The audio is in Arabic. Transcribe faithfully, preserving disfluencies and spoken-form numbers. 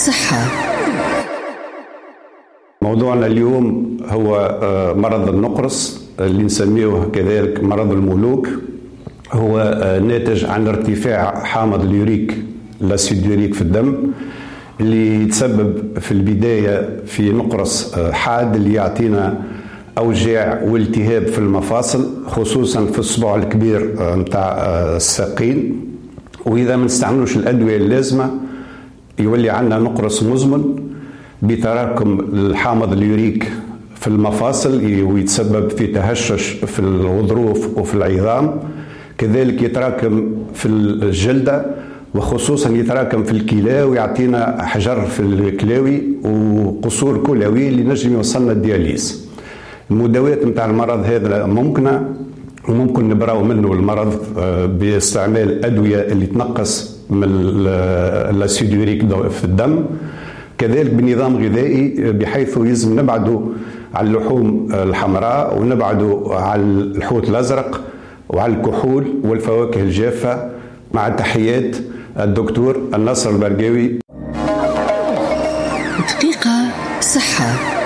صحة. موضوعنا اليوم هو مرض النقرس اللي نسميه كذلك مرض الملوك. هو ناتج عن ارتفاع حامض اليوريك الاسيد يوريك في الدم، اللي يتسبب في البداية في نقرس حاد اللي يعطينا أوجاع والتهاب في المفاصل، خصوصا في الصباع الكبير متاع الساقين. وإذا ما نستعملوش الأدوية اللازمة يولي عندنا نقرس مزمن بتراكم الحامض اليوريك في المفاصل، ويتسبب في تهشش في الغضروف وفي العظام، كذلك يتراكم في الجلدة، وخصوصا يتراكم في الكلى ويعطينا حجر في الكلاوي وقصور كلوي اللي نجم يوصلنا الدياليز. المداوات نتاع المرض هذا ممكنة، وممكن نبراو منه المرض باستعمال أدوية اللي تنقص من الاسيد يوريك في الدم، كذلك بنظام غذائي بحيث يلزم نبعدوا على اللحوم الحمراء ونبعدوا على الحوت الأزرق وعلى الكحول والفواكه الجافة. مع تحيات الدكتور النصر البرقاوي. دقيقة صحة.